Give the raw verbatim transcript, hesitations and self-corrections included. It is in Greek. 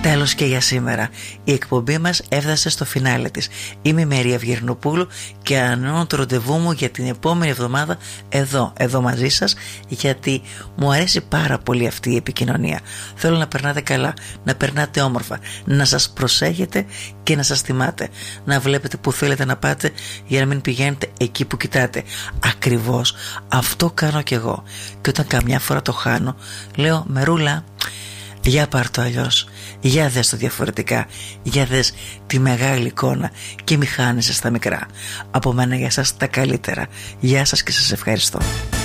Τέλος και για σήμερα. Η εκπομπή μας έφτασε στο φινάλε της. Είμαι η Μαρία Αυγερνοπούλου και ανανεώνω το ραντεβού μου για την επόμενη εβδομάδα εδώ, εδώ μαζί σας, γιατί μου αρέσει πάρα πολύ αυτή η επικοινωνία. Θέλω να περνάτε καλά, να περνάτε όμορφα, να σας προσέχετε και να σας θυμάτε, να βλέπετε που θέλετε να πάτε για να μην πηγαίνετε εκεί που κοιτάτε. Ακριβώς αυτό κάνω κι εγώ. Και όταν καμιά φορά το χάνω, λέω Μερούλα, για πάρ' το αλλιώς, για δες το διαφορετικά, για δες τη μεγάλη εικόνα και μη χάνεσαι στα μικρά. Από μένα για σας τα καλύτερα. Γεια σας και σας ευχαριστώ.